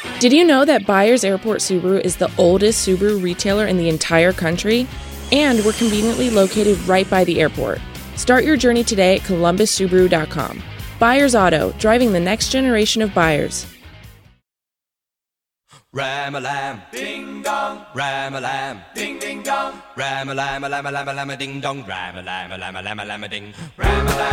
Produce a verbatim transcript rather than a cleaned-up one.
Did you know that Byers Airport Subaru is the oldest Subaru retailer in the entire country? And we're conveniently located right by the airport. Start your journey today at columbus subaru dot com. Byers Auto, driving the next generation of buyers. Ram-a-lam, ding-dong, ram-a-lam, ding-ding-dong, ram-a-lam-a-lam-a-lam-a-lam-a-ding-dong, ram-a-lam-a-lam-a-lam-a-lam-a-ding, ram-a-lam.